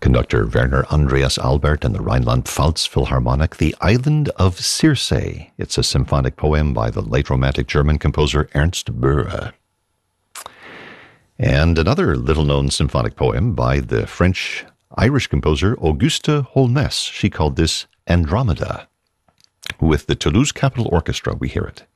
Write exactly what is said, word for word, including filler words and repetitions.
Conductor Werner Andreas Albert and the Rhineland-Pfalz Philharmonic, The Island of Circe. It's a symphonic poem by the late Romantic German composer Ernst Böhre. And another little-known symphonic poem by the French-Irish composer Auguste Holmès. She called this Andromeda. With the Toulouse Capitol Orchestra, we hear it.